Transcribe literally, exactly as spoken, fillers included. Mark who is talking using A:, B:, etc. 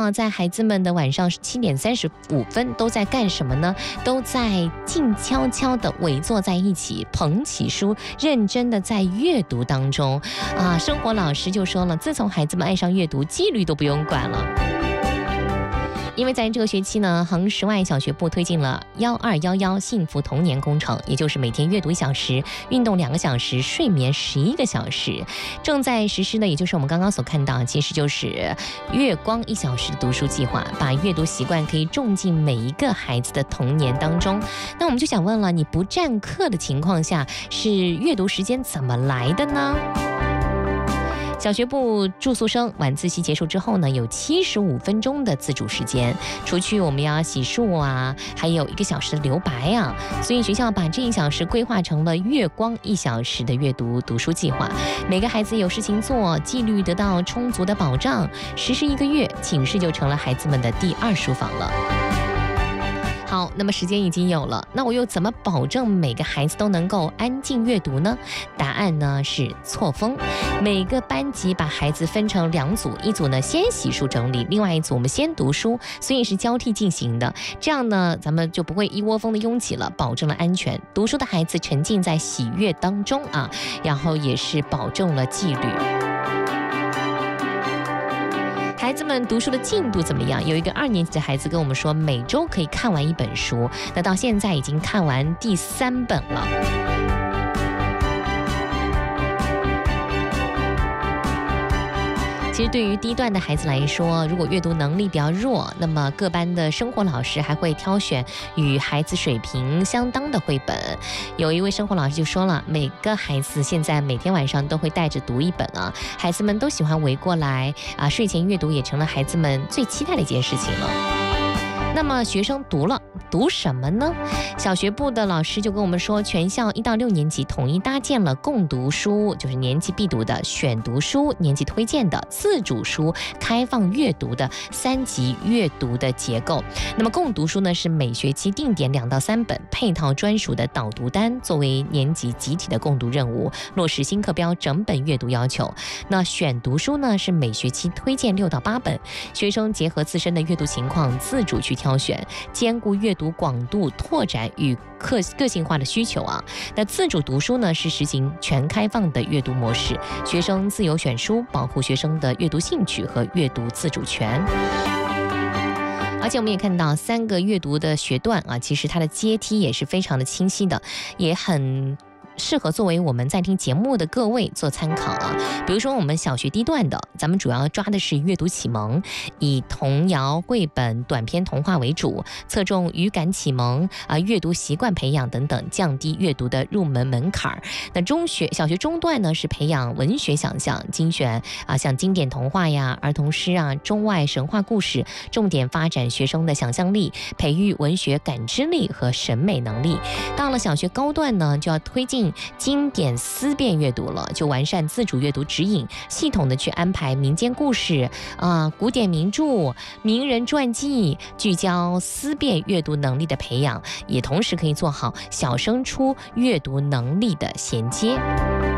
A: 道在孩子们的晚上七点三十五分都在干什么呢？都在静悄悄地围坐在一起，捧起书，认真的在阅读当中啊。生活老师就说了，自从孩子们爱上阅读，纪律都不用管了。因为在这个学期呢，衡石外小学部推进了幺二幺幺幸福童年工程，也就是每天阅读一小时，运动两个小时，睡眠十一个小时，正在实施的，也就是我们刚刚所看到，其实就是月光一小时的读书计划，把阅读习惯可以种进每一个孩子的童年当中。那我们就想问了，你不占课的情况下，是阅读时间怎么来的呢？小学部住宿生晚自习结束之后呢，有七十五分钟的自主时间，除去我们要洗漱啊，还有一个小时的留白啊，所以学校把这一小时规划成了月光一小时的阅读读书计划。每个孩子有事情做，纪律得到充足的保障，实施一个月，寝室就成了孩子们的第二书房了。好，那么时间已经有了，那我又怎么保证每个孩子都能够安静阅读呢？答案呢是错峰。每个班级把孩子分成两组，一组呢先洗漱整理，另外一组我们先读书，所以是交替进行的。这样呢，咱们就不会一窝蜂的拥挤了，保证了安全。读书的孩子沉浸在喜悦当中啊，然后也是保证了纪律。孩子们读书的进度怎么样？有一个二年级的孩子跟我们说，每周可以看完一本书，那到现在已经看完第三本了。其实对于低段的孩子来说，如果阅读能力比较弱，那么各班的生活老师还会挑选与孩子水平相当的绘本。有一位生活老师就说了，每个孩子现在每天晚上都会带着读一本啊，孩子们都喜欢围过来啊，睡前阅读也成了孩子们最期待的一件事情了。那么学生读了读什么呢？小学部的老师就跟我们说，全校一到六年级统一搭建了共读书，就是年级必读的选读书，年级推荐的自主书，开放阅读的三级阅读的结构。那么共读书呢，是每学期定点两到三本，配套专属的导读单，作为年级集体的共读任务，落实新课标整本阅读要求。那选读书呢，是每学期推荐六到八本，学生结合自身的阅读情况，自主去挑选，兼顾阅读广度拓展与个个性化的需求啊。那自主读书呢，是实行全开放的阅读模式，学生自由选书，保护学生的阅读兴趣和阅读自主权。而且我们也看到三个阅读的学段啊，其实它的阶梯也是非常的清晰的，也很适合作为我们在听节目的各位做参考啊。比如说我们小学低段的，咱们主要抓的是阅读启蒙，以童谣、绘本、短篇童话为主，侧重语感启蒙啊、阅读习惯培养等等，降低阅读的入门门槛。那中学、小学中段呢，是培养文学想象，精选啊像经典童话呀、儿童诗啊、中外神话故事，重点发展学生的想象力，培育文学感知力和审美能力。到了小学高段呢，就要推进经典思辨阅读了，就完善自主阅读指引，系统的去安排民间故事啊、呃、古典名著、名人传记，聚焦思辨阅读能力的培养，也同时可以做好小升初阅读能力的衔接。